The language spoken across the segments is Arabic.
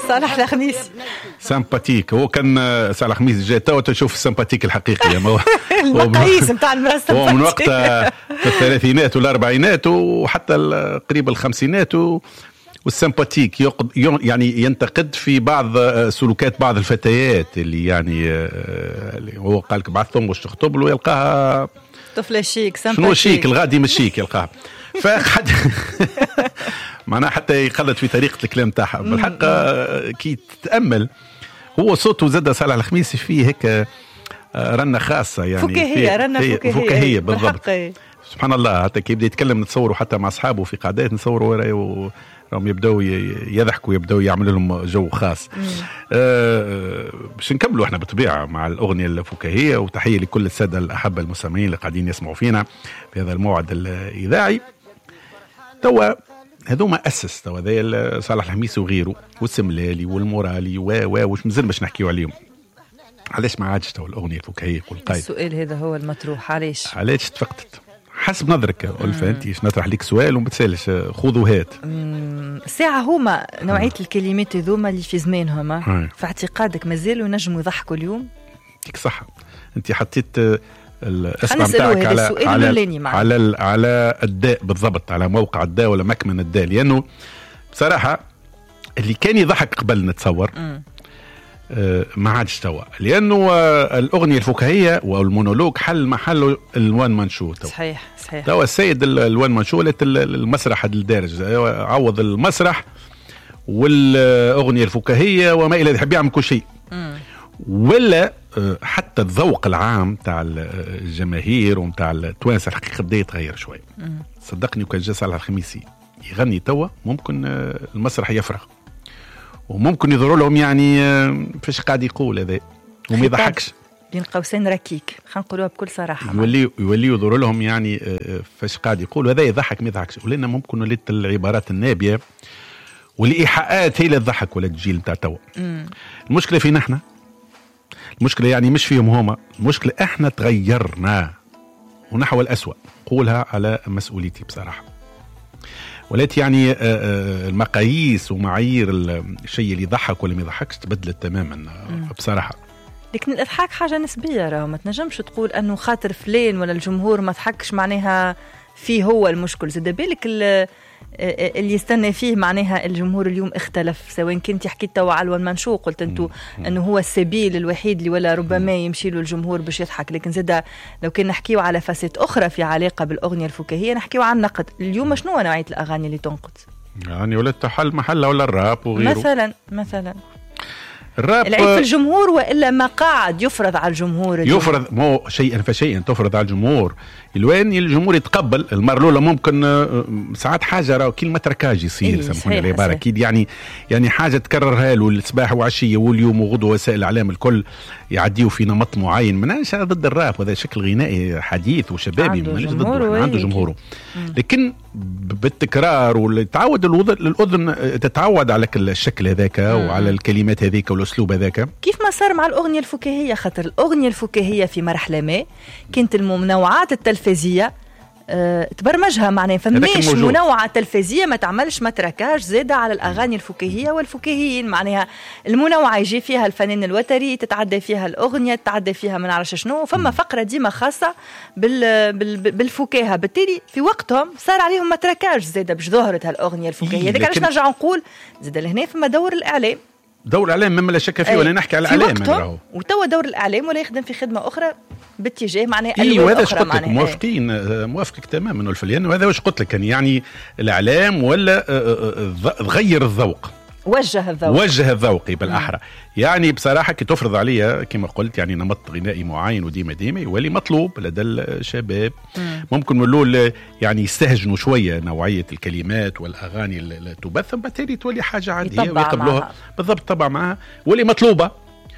صالح الخميس سامباتيك. هو كان صالح الخميس جاء تو تشوف السامباتيك الحقيقي. المقاييس نتاع المرأة هو من وقتها في الثلاثينات والأربعينات وحتى قريب الخمسينات والسامباتيك يعني ينتقد في بعض سلوكات بعض الفتيات اللي يعني اللي هو قال لك بعثهم واش تخطب له يلقاها طفلة شيك سامباتيك. شنو شيك الغادي مش شيك يلقاها. فحد معناها حتى يخلط في طريقة الكلام تاعها بالحق. كي تتأمل هو صوته زاد صالح الخميسي فيه هيك رنة خاصة يعني فكاهية رنة فكاهية بالضبط. سبحان الله حتى كي يبدأ يتكلم نتصوروا حتى مع أصحابه في قعدات نتصوروا راهم يبدأوا يضحكوا يبدأوا يعملوا لهم جو خاص. باش نكملوا احنا بالطبيعة مع الأغنية الفكاهية. وتحية لكل السادة الأحبة المستمعين اللي قاعدين يسمعوا فينا في هذا الموعد الإذاعي. توا هذوما أسس توا ذي صالح الخميسي وغيره والسملالي والمورالي وش مازال باش نحكيوا عليهم. علاش ما عادش توا الأغنية الفكاهية والقايد؟ السؤال هذا هو المطروح. علاش تفقدت حسب نظرك ألفا؟ أنت نطرح لك سؤال وما تسالش خذ وهات. ساعة هما نوعية الكلمات هذوما اللي في زمانهم في اعتقادك مازالوا ينجموا يضحكوا اليوم؟ يعطيك صح. أنت حطيت الاسم بتاعك على الداء بالضبط، على موقع الداء ولا مكمن الداء. لأنه بصراحة اللي كان يضحك قبل نتصور ما عادش توا، لأنه الأغنية الفكاهية والمونولوج حل محله الوان مانشو. صحيح توا السيد الوان مانشو المسرح الدارج عوض المسرح والأغنية الفكاهية وما إلى ذلك، يعمل كل شيء. ولا حتى الذوق العام تاع الجماهير ومتاع التوانسة الحقيقة بدأ يتغير شوي. صدقني وكان جا صالح الخميسي يغني توا ممكن المسرح يفرغ وممكن يظهروا لهم يعني فاش قاعد يقول هذا وما يضحكش بين قوسين ركيك، خلينا نقولوها بكل صراحه. يولي يظهروا لهم يعني فاش قاعد يقول هذا يضحك ما يضحكش. ولنا ممكن ولات العبارات النابيه والايحاءات هي اللي تضحك ولا الجيل نتاع توا. المشكله فينا احنا، المشكله يعني مش فيهم هما، المشكله احنا تغيرنا ونحو الأسوأ. قولها على مسؤوليتي بصراحه. ولات يعني المقاييس ومعايير الشيء اللي يضحك ولا ما يضحكش تبدلت تماما بصراحه. لكن الإضحاك حاجه نسبيه، راهو ما تنجمش تقول انه خاطر فلان ولا الجمهور ما ضحكش معناها فيه هو المشكل. زاد بالك اللي يستنى فيه معناها الجمهور اليوم اختلف، سواء كنت حكيت توا على المنشو قلت انتو انه هو السبيل الوحيد اللي ولا ربما يمشي له الجمهور باش يضحك. لكن زاد لو كنا نحكيو على فاسات اخرى في علاقه بالاغنيه الفكاهيه نحكيو عن النقد. اليوم شنو نوعيه الاغاني اللي تنقد؟ يعني ولا تحل محله ولا الراب وغيره مثلا الراب العيب في الجمهور والا ما قاعد يفرض على الجمهور يفرض مو شيئا فشيئا تفرض على الجمهور. الوين الجمهور يتقبل المره الاولى ممكن ساعات حاجه راه كلمه ركاج يصير سامحوني العباره اكيد يعني حاجه تكررها له الصباح وعشيه واليوم وغدوه وسائل الاعلام الكل يعديوا في نمط معين. ماناش ضد الراب، هذا شكل غنائي حديث وشبابي ماناش ضده، عنده جمهوره. لكن بالتكرار والتعود الاذن تتعود على الشكل هذاك وعلى الكلمات هذيك والاسلوب هذاك. كيف ما صار مع الاغنيه الفكاهيه، خاطر الاغنيه الفكاهيه في مرحله ما كانت المنوعات التلفزية تبرمجها معناها فماش منوعة تلفزية ما تعملش متركاج زادة على الأغاني الفكاهية والفكاهيين. معناها المنوعة يجي فيها الفنان الوتري، تتعدى فيها الأغنية، تتعدى فيها من عرش شنو، فما فقرة ديما خاصة بالفكاهة. بالتالي في وقتهم صار عليهم متركاج زادة باش ظهرت هالأغنية الفكاهية. لكن علاش نرجع نقول زادة لهنا فما دور الإعلام. دور الإعلام مما لا شك فيه، ولا نحكي على الإعلام وتوا دور الإعلام ولا يخدم في خدمة أخرى باتجاه معناه وهذا ايش قلت لك موافقك تماما الفليان. وهذا واش قلت لك يعني الإعلام ولا غير الذوق، وجه الذوق بالأحرى. يعني بصراحة كي تفرض عليا كما قلت يعني نمط غنائي معين وديما يولي مطلوب لدى الشباب. ممكن نقول يعني يستهجنوا شوية نوعية الكلمات والأغاني اللي تبث، بالتالي تولي حاجة عادية ويقبلوها بالضبط طبعا معها ولي مطلوبة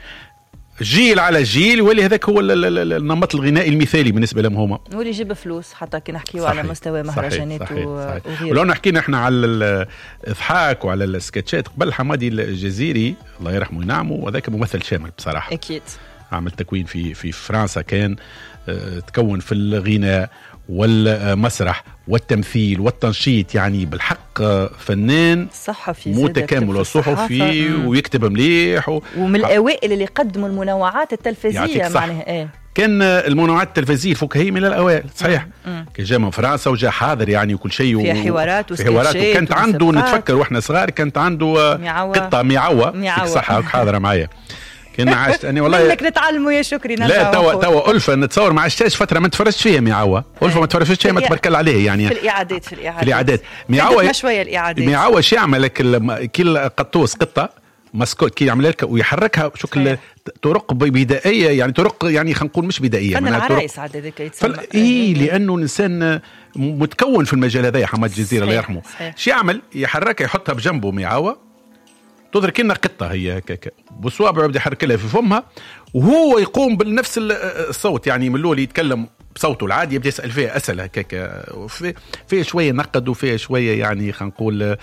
جيل على جيل. ولي هذاك هو النمط الغنائي المثالي بالنسبه لهم هما، واللي يجيب فلوس حتى كي نحكيو على مستوى مهرجانات وغيره. ولو نحكينا احنا على الاضحاك وعلى السكتشات قبل حمادي الجزيري الله يرحمه وينعمه، وذاك ممثل شامل بصراحه. اكيد عمل تكوين في فرنسا، كان تكون في الغناء والمسرح والتمثيل والتنشيط، يعني بالحق فنان صحفي متكامل وصحفي ويكتب مليح ومن الأوائل اللي قدموا المنوعات التلفزية معناها كان المنوعات التلفزية الفكاهية من الأوائل صحيح. كان جاء من فرنسا وجاء حاضر يعني وكل شيء في حوارات وكانت عنده نتفكر واحنا صغار كانت عنده قطة ميعوة صح حاضرة معايا. كان عشت اني والله منك نتعلموا يا شكري. لا توا ألفة نتصور ما عشتش فترة ما تفرجتش فيها ميعوة. ألفة ما تفرجتش فيها ما تبارك عليه يعني في الإعادات ميعوة شوية الإعادات. ميعوة شو يعمل لك كل قطوس قطة مسكوت كي يعمل لك ويحركها بشكل طرق بدائيه يعني طرق يعني خلينا نقول مش بدائيه فن العرايس عاد هذاك يتسمى لانه انسان متكون في المجال هذا. حماد الجزيرة الله يرحمه شو يعمل يحركها يحطها بجنبه ميعوة تدرك انها قطه هي هكاك بصوابعه يبدا يحرك لها في فمها وهو يقوم بنفس الصوت يعني من الاول يتكلم بصوته العادي يبدا يسال فيها اسئله هكاك في شويه نقد وفيها شويه يعني خلينا نقول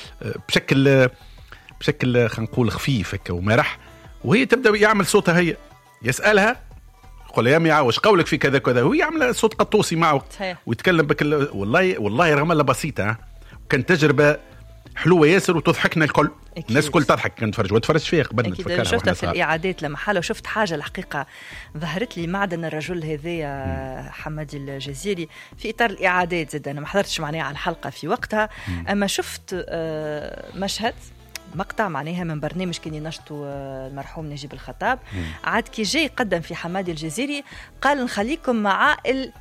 بشكل خلينا نقول خفيف هكا ومرح وهي تبدا يعمل صوتها هي يسالها يقول يا ميعاو واش قولك في كذا كذا وهو يعمل صوت قطوسي معه ويتكلم بكل والله رغم انها بسيطه كانت تجربه حلوه ياسر وتضحكنا الكل. الناس كل تضحك كنت تفرج وتفرج فيها قبل نتفكرها شفتها في الاعادات لما حاله وشفت حاجه الحقيقه ظهرت لي معدن الرجل هذايا حمادي الجزيري في اطار الاعادات زاد انا ما حضرتش معناها على الحلقه في وقتها اما شفت مشهد مقطع معناها من برنامج كان ينشطه المرحوم نجيب الخطاب عاد كي جاي قدم في حمادي الجزيري قال نخليكم مع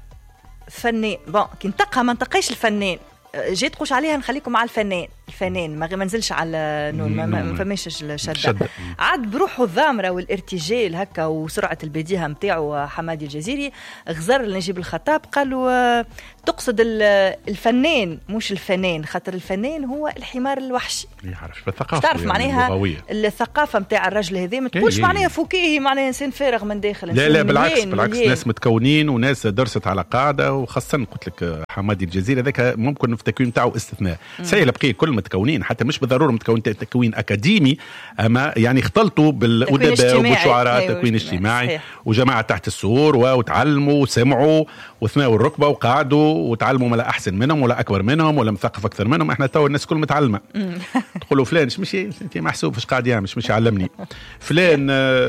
الفنان كي انتقها ما انتقيش الفنان جيت تقوش عليها نخليكم مع الفنان ما نزلش على نون ما فماش الشده عاد بروحه الضامره والارتجال هكا وسرعه البديهه نتاعو حمادي الجزيري غزر لنجيب الخطاب قالوا تقصد الفنان مش الفنان خاطر الفنان هو الحمار الوحشي يعرف الثقافه تعرف معناها الثقافه نتاع الرجل هذا ما تقولش معناها فكاهي معناها انسان فارغ من داخل لا بالعكس ناس متكونين وناس درست على قاعده وخاصه قلت لك حمادي الجزيري ذاك ممكن في التكوين نتاعو استثناء سهل بقي كل متكونين حتى مش بالضروره متكون تكوين اكاديمي اما يعني اختلطوا بالادباء وبالشعراء تكوين اجتماعي وجماعه تحت السور وتعلموا وسمعوا وثناوا الركبه وقعدوا وتعلموا ولا احسن منهم ولا اكبر منهم ولا مثقف اكثر منهم. احنا تو الناس كل متعلمه تقولوا فلان مش انت محسوب فاش قاعد يعمل مش يعلمني فلان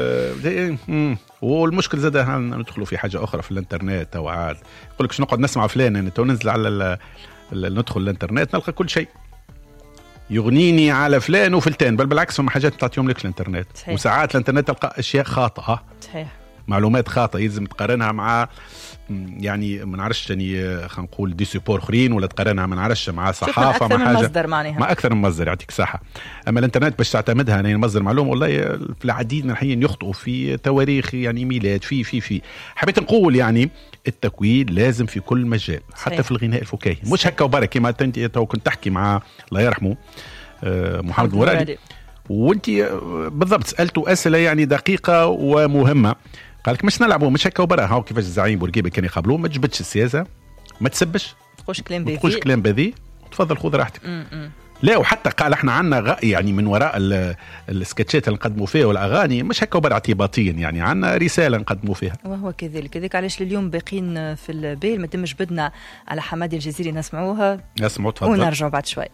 والمشكل زاد ندخلوا في حاجه اخرى في الانترنت او عاد يقول لك شنو نقعد نسمع فلان يعني تو ننزل على ندخل الانترنت نلقى كل شيء يغنيني على فلان وفلتان بل بالعكس هم حاجات تعطيهم لك الانترنت صحيح. وساعات الانترنت تلقى اشياء خاطئه صحيح. معلومات خاطئه يلزم تقارنها مع يعني ما نعرفش يعني خلينا نقول دي سيبور اخرين ولا تقارنها ما نعرفش مع صحافه مع حاجه مصدر مع اكثر من مصدر يعطيك صحه. اما الانترنت باش تعتمدها يعني مصدر معلومه والله في العديد من الحين يخطئوا في تواريخ يعني ميلاد في حبيت نقول يعني التكوين لازم في كل مجال حتى في الغناء الفكاهي مش هكا وبرك كما انت كنت تحكي مع الله يرحمه محمد مرادي وانت بالضبط سالته اسئله يعني دقيقه ومهمه قال لك مش نلعبوا مش هكا وبرا هاو كيفاش الزعيم بورقيبه كان يقابلوه ما تجبدش السياسه ما تسبش تقولش كلام بذيء تفضل خذ راحتك لا وحتى قال احنا عندنا يعني من وراء السكتشات اللي نقدموا فيها والاغاني مش هكا وبرا اعتباطيا يعني عندنا رساله نقدموا فيها وهو كذلك علاش اليوم باقيين في البال ما تمش بدنا على حمادي الجزيري نسمعوها تفضل ونرجع بعد شوي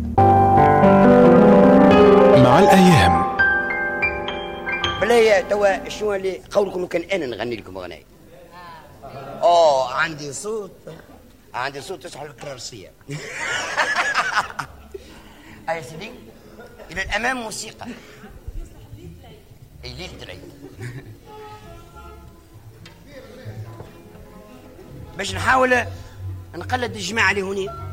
مع الايام. بلايا توا شنو اللي قولكم كان انا نغني لكم اغنيه عندي صوت تصحى الكراسيه يا سيدي الى الامام موسيقى ليله العيد باش نحاول نقلد الجماعه اللي هوني